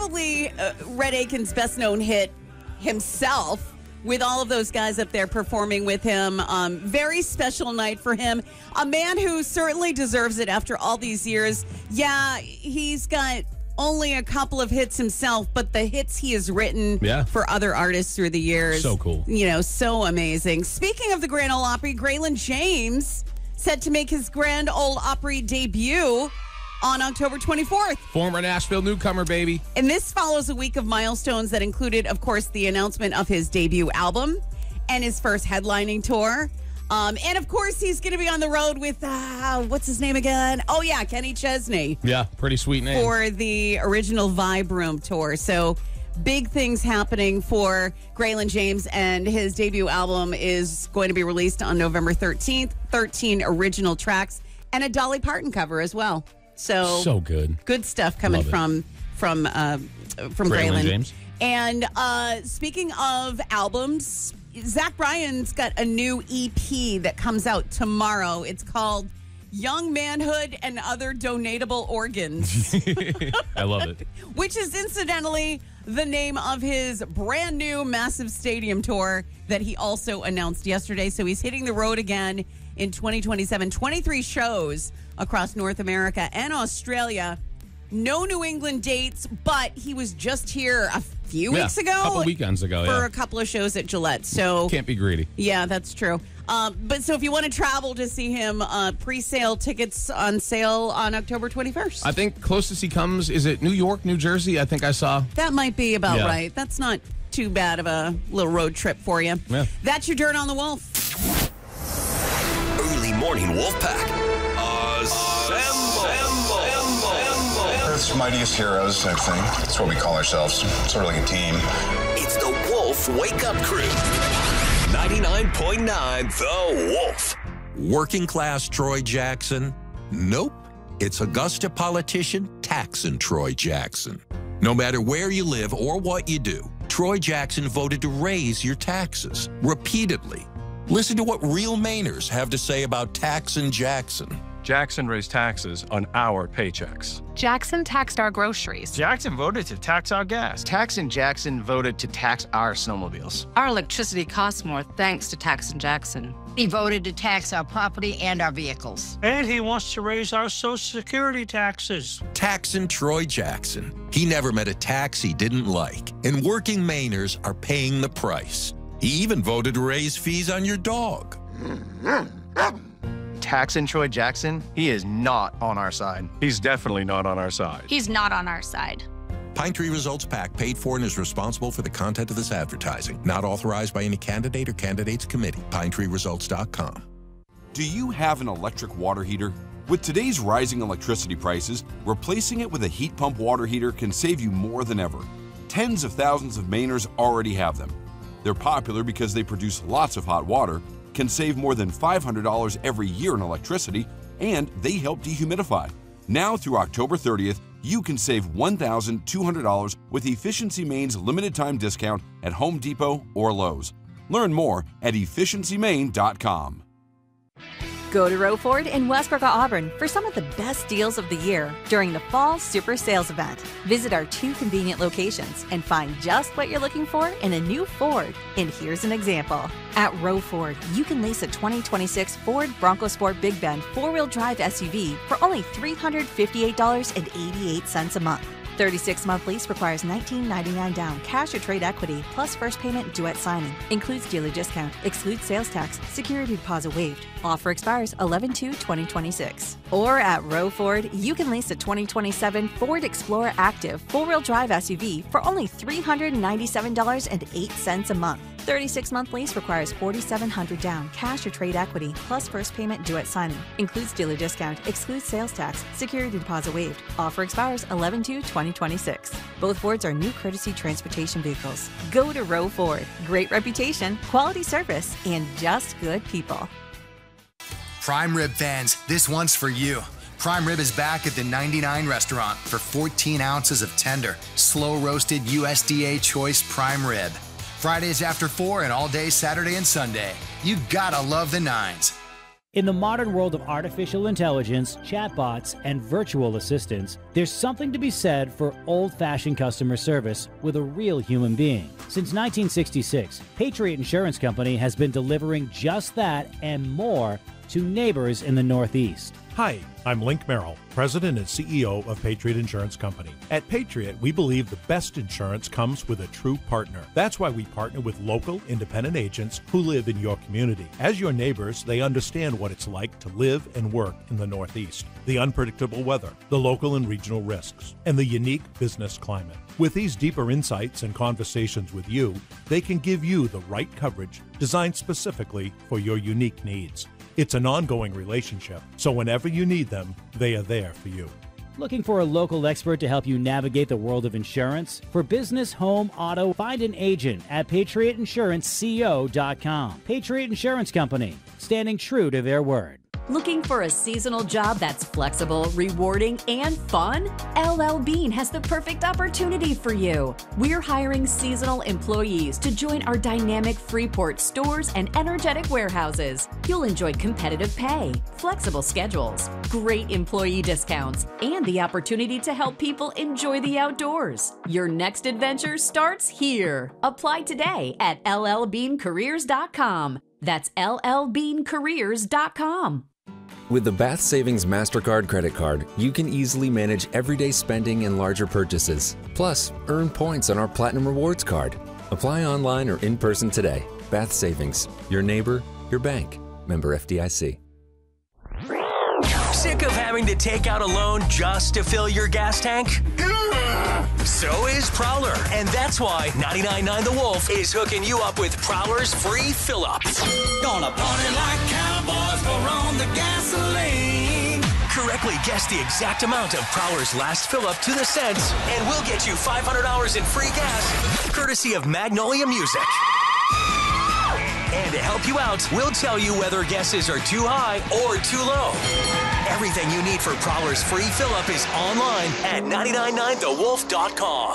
probably Rhett Akins' best-known hit himself, with all of those guys up there performing with him. Very special night for him. A man who certainly deserves it after all these years. Yeah, he's got only a couple of hits himself, but the hits he has written for other artists through the years. So cool. So amazing. Speaking of the Grand Ole Opry, Graylin James set to make his Grand Ole Opry debut on October 24th. Former Nashville newcomer, baby. And this follows a week of milestones that included, of course, the announcement of his debut album and his first headlining tour. And, of course, he's going to be on the road with, what's his name again? Oh, yeah, Kenny Chesney. Yeah, pretty sweet name. For the original Vibe Room tour. So, big things happening for Graylin James, and his debut album is going to be released on November 13th. 13 original tracks and a Dolly Parton cover as well. So good. Good stuff coming from Graylin James. And speaking of albums, Zach Bryan's got a new EP that comes out tomorrow. It's called Young Manhood and Other Donatable Organs. I love it. Which is incidentally the name of his brand new massive stadium tour that he also announced yesterday. So he's hitting the road again in 2027. 23 shows across North America and Australia. No New England dates, but he was just here a few weeks ago. A couple weekends ago, for a couple of shows at Gillette. So can't be greedy. Yeah, that's true. But so if you want to travel to see him, pre-sale tickets on sale on October 21st. I think closest he comes, is it New York, New Jersey? I think I saw. That might be about right. That's not too bad of a little road trip for you. Yeah. That's your Dirt on the Wolf. Early morning wolf pack. Assemble. Earth's mightiest heroes, I think. That's what we call ourselves. Sort of like a team. It's the Wolf Wake Up Crew. 99.9 The Wolf. Working class Troy Jackson? Nope. It's Augusta politician Taxin' Troy Jackson. No matter where you live or what you do, Troy Jackson voted to raise your taxes repeatedly. Listen to what real Mainers have to say about Taxin' Jackson. Jackson raised taxes on our paychecks. Jackson taxed our groceries. Jackson voted to tax our gas. Taxin' Jackson voted to tax our snowmobiles. Our electricity costs more thanks to Taxin' Jackson. He voted to tax our property and our vehicles. And he wants to raise our Social Security taxes. Taxin' Troy Jackson. He never met a tax he didn't like. And working Mainers are paying the price. He even voted to raise fees on your dog. Taxin' Troy Jackson, he is not on our side. He's definitely not on our side. He's not on our side. Pine Tree Results PAC paid for and is responsible for the content of this advertising. Not authorized by any candidate or candidates committee. PineTreeResults.com. Do you have an electric water heater? With today's rising electricity prices, replacing it with a heat pump water heater can save you more than ever. Tens of thousands of Mainers already have them. They're popular because they produce lots of hot water, can save more than $500 every year in electricity, and they help dehumidify. Now through October 30th, you can save $1,200 with Efficiency Maine's limited time discount at Home Depot or Lowe's. Learn more at efficiencymaine.com. Go to Row Ford in Westbrook, Auburn for some of the best deals of the year during the Fall Super Sales Event. Visit our 2 convenient locations and find just what you're looking for in a new Ford. And here's an example. At Row Ford, you can lease a 2026 Ford Bronco Sport Big Bend 4-wheel drive SUV for only $358.88 a month. 36-month lease requires $19.99 down, cash or trade equity, plus first payment due at signing. Includes dealer discount, excludes sales tax, security deposit waived. Offer expires 11/2/2026. Or at Row Ford, you can lease a 2027 Ford Explorer Active 4-wheel drive SUV for only $397.08 a month. 36-month lease requires $4,700 down, cash or trade equity, plus first payment due at signing. Includes dealer discount, excludes sales tax, security deposit waived. Offer expires 11/2/2026. Both Fords are new courtesy transportation vehicles. Go to Row Ford. Great reputation, quality service, and just good people. Prime Rib fans, this one's for you. Prime Rib is back at the 99 restaurant for 14 ounces of tender, slow-roasted USDA choice prime rib. Fridays after 4 and all day Saturday and Sunday. You gotta love the 9s. In the modern world of artificial intelligence, chatbots, and virtual assistants, there's something to be said for old-fashioned customer service with a real human being. Since 1966, Patriot Insurance Company has been delivering just that and more to neighbors in the Northeast. Hi, I'm Link Merrill, President and CEO of Patriot Insurance Company. At Patriot, we believe the best insurance comes with a true partner. That's why we partner with local, independent agents who live in your community. As your neighbors, they understand what it's like to live and work in the Northeast, the unpredictable weather, the local and regional risks, and the unique business climate. With these deeper insights and conversations with you, they can give you the right coverage designed specifically for your unique needs. It's an ongoing relationship, so whenever you need them, they are there for you. Looking for a local expert to help you navigate the world of insurance? For business, home, auto, find an agent at patriotinsuranceco.com. Patriot Insurance Company, standing true to their word. Looking for a seasonal job that's flexible, rewarding, and fun? LL Bean has the perfect opportunity for you. We're hiring seasonal employees to join our dynamic Freeport stores and energetic warehouses. You'll enjoy competitive pay, flexible schedules, great employee discounts, and the opportunity to help people enjoy the outdoors. Your next adventure starts here. Apply today at llbeancareers.com. That's llbeancareers.com. With the Bath Savings MasterCard credit card, you can easily manage everyday spending and larger purchases. Plus, earn points on our Platinum Rewards card. Apply online or in person today. Bath Savings, your neighbor, your bank. Member FDIC. Sick of having to take out a loan just to fill your gas tank? So is Prowler, and that's why 99.9 The Wolf is hooking you up with Prowler's free fill-up. Gonna party like cowboys, pour on the gasoline. Correctly guess the exact amount of Prowler's last fill-up to the cents, and we'll get you $500 in free gas, courtesy of Magnolia Music. And to help you out, we'll tell you whether guesses are too high or too low. Everything you need for Prowler's free fill-up is online at 999thewolf.com.